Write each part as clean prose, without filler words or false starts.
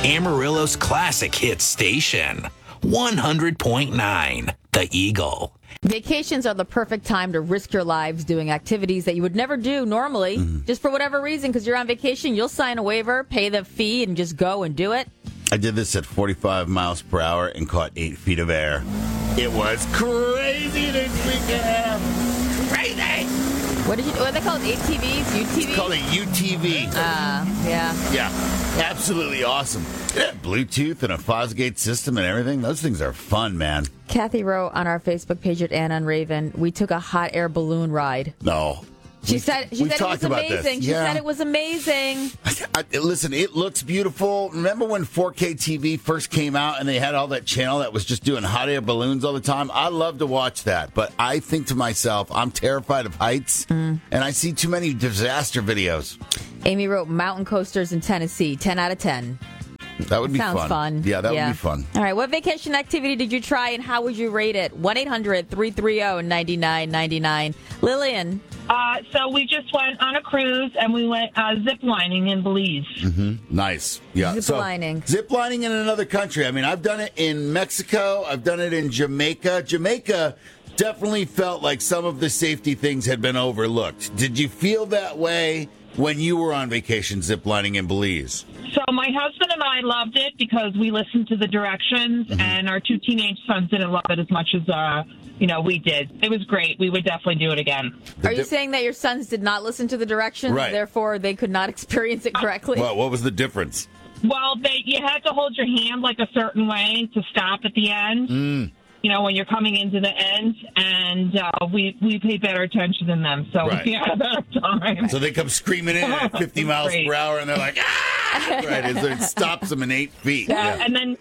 Amarillo's classic hit station. 100.9 The Eagle. Vacations are the perfect time to risk your lives doing activities that you would never do normally, just for whatever reason, because you're on vacation. You'll sign a waiver, pay the fee, and just go and do it. I did this at 45 miles per hour and caught 8 feet of air. It was crazy this weekend. Crazy. What are they called? ATVs? UTVs? It's called a UTV. Yeah. Yeah, absolutely awesome. Yeah, Bluetooth and a Fosgate system and everything. Those things are fun, man. Kathy wrote on our Facebook page at Anna and Raven, we took a hot air balloon ride. No. She said it was amazing. She said it was amazing. Listen, it looks beautiful. Remember when 4K TV first came out and they had all that channel that was just doing hot air balloons all the time? I love to watch that, but I think to myself, I'm terrified of heights, and I see too many disaster videos. Amy wrote mountain coasters in Tennessee, 10 out of 10. That would be Sounds fun. Yeah, that would be fun. All right, what vacation activity did you try and how would you rate it? 1-800-330-9999. Lillian. So we just went on a cruise and we went zip lining in Belize. Nice. Yeah. Zip lining. Zip lining in another country. I mean, I've done it in Mexico. I've done it in Jamaica. Jamaica definitely felt like some of the safety things had been overlooked. Did you feel that way when you were on vacation zip lining in Belize? So my husband and I loved it because we listened to the directions, and our 2 teenage sons didn't love it as much as we did. It was great. We would definitely do it again. Are you saying that your sons did not listen to the directions, right, therefore they could not experience it correctly? Well, what was the difference? Well, you had to hold your hand like a certain way to stop at the end. When you're coming into the end, and we pay better attention than them, so we had a better time. So they come screaming in at 50 miles per hour, and they're like, ah! Right, it stops them in 8 feet. Yeah, and then,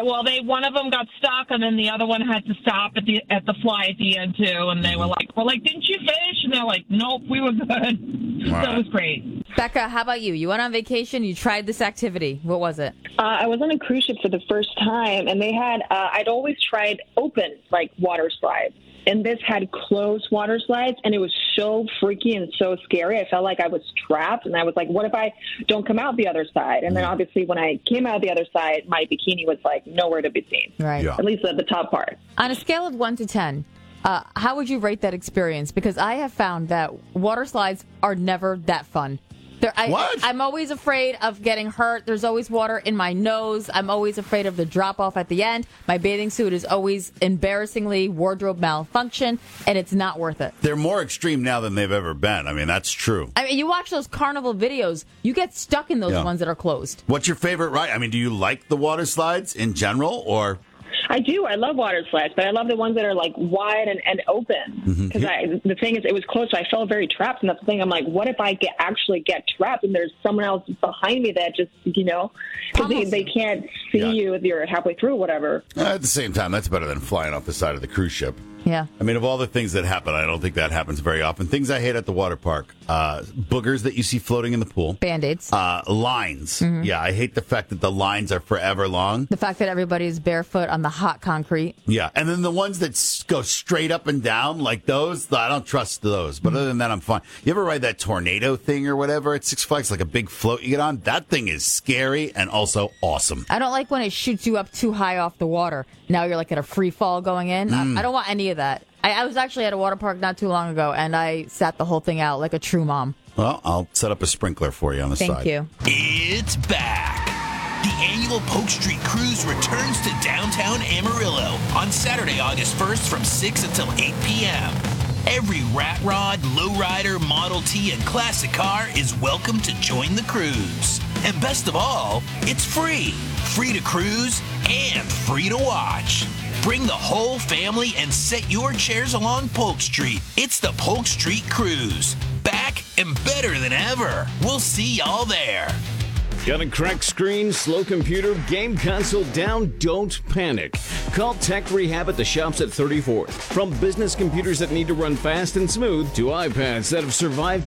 one of them got stuck, and then the other one had to stop at the fly at the end, too, and they were like, didn't you finish? And they're like, nope, we were good. So it was great. Becca, how about you? You went on vacation, you tried this activity. What was it? I was on a cruise ship for the first time, and they had, I'd always tried open, water slides. And this had closed water slides, and it was so freaky and so scary. I felt like I was trapped, and I was like, what if I don't come out the other side? And then obviously when I came out the other side, my bikini was nowhere to be seen. Right. Yeah. At least at the top part. On a scale of 1 to 10, how would you rate that experience? Because I have found that water slides are never that fun. What? I'm always afraid of getting hurt. There's always water in my nose. I'm always afraid of the drop-off at the end. My bathing suit is always embarrassingly wardrobe malfunction, and it's not worth it. They're more extreme now than they've ever been. I mean, that's true. I mean, you watch those carnival videos, you get stuck in those ones that are closed. What's your favorite ride? I mean, do you like the water slides in general, or... I do. I love water slides, but I love the ones that are wide and open. Because the thing is, it was close, so I felt very trapped. And that's the thing. I'm like, what if I actually get trapped and there's someone else behind me that just, because they can't see you if you're halfway through or whatever. At the same time, that's better than flying off the side of the cruise ship. Yeah. I mean, of all the things that happen, I don't think that happens very often. Things I hate at the water park, boogers that you see floating in the pool. Band-Aids. Lines. Yeah, I hate the fact that the lines are forever long. The fact that everybody's barefoot on the hot concrete. Yeah, and then the ones that go straight up and down, like those, I don't trust those. But other than that, I'm fine. You ever ride that tornado thing or whatever at Six Flags, like a big float you get on? That thing is scary and also awesome. I don't like when it shoots you up too high off the water. Now you're at a free fall going in. I don't want any of that. I was actually at a water park not too long ago, and I sat the whole thing out like a true mom. Well, I'll set up a sprinkler for you on the side. Thank you. It's back. The annual Polk Street Cruise returns to downtown Amarillo on Saturday, August 1st from 6 until 8 p.m. Every rat rod, lowrider, Model T, and classic car is welcome to join the cruise. And best of all, it's free. Free to cruise and free to watch. Bring the whole family and set your chairs along Polk Street. It's the Polk Street Cruise. Back and better than ever. We'll see y'all there. Got a cracked screen, slow computer, game console down? Don't panic. Call Tech Rehab at the shops at 34th. From business computers that need to run fast and smooth to iPads that have survived.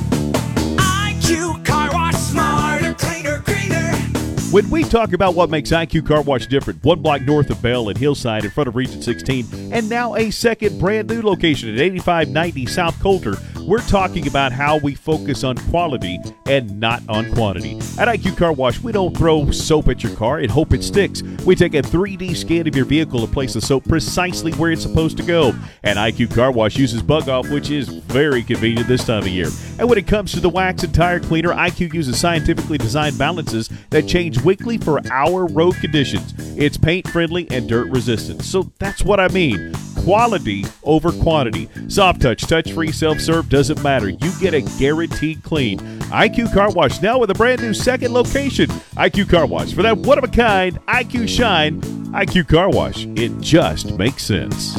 IQ Car Wash, smarter, cleaner, greener. When we talk about what makes IQ Car Wash different, 1 block north of Bell and Hillside in front of Region 16, and now a second brand new location at 8590 South Coulter, We're talking about how we focus on quality and not on quantity. At IQ Car Wash, we don't throw soap at your car and hope it sticks. We take a 3D scan of your vehicle to place the soap precisely where it's supposed to go. And IQ Car Wash uses Bug Off, which is very convenient this time of year. And when it comes to the wax and tire cleaner, IQ uses scientifically designed balances that change weekly for our road conditions. It's paint friendly and dirt resistant. So that's what I mean. Quality over quantity. Soft touch, touch-free, self-serve, doesn't matter. You get a guaranteed clean. IQ Car Wash now with a brand new second location. IQ Car Wash. For that one-of-a-kind IQ shine, IQ Car Wash. It just makes sense.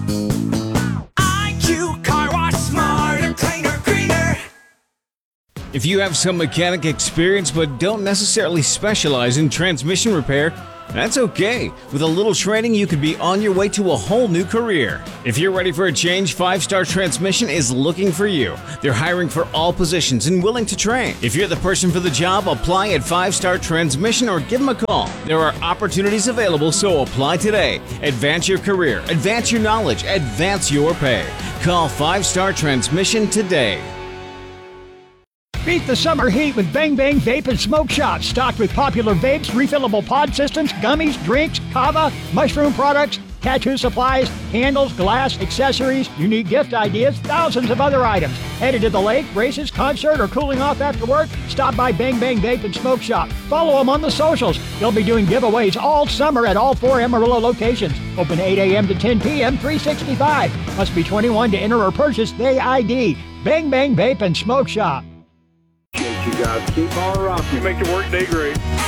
IQ Car Wash, smarter, cleaner, greener. If you have some mechanic experience but don't necessarily specialize in transmission repair, that's okay. With a little training, you could be on your way to a whole new career. If you're ready for a change, 5 Star Transmission is looking for you. They're hiring for all positions and willing to train. If you're the person for the job, apply at 5 Star Transmission or give them a call. There are opportunities available, so apply today. Advance your career, advance your knowledge, advance your pay. Call 5 Star Transmission today. Beat the summer heat with Bang Bang Vape and Smoke Shop. Stocked with popular vapes, refillable pod systems, gummies, drinks, kava, mushroom products, tattoo supplies, candles, glass, accessories, unique gift ideas, thousands of other items. Headed to the lake, races, concert, or cooling off after work? Stop by Bang Bang Vape and Smoke Shop. Follow them on the socials. They'll be doing giveaways all summer at all 4 Amarillo locations. Open 8 a.m. to 10 p.m., 365. Must be 21 to enter or purchase the ID. Bang Bang Vape and Smoke Shop. You guys keep on rocking. You make the work day great.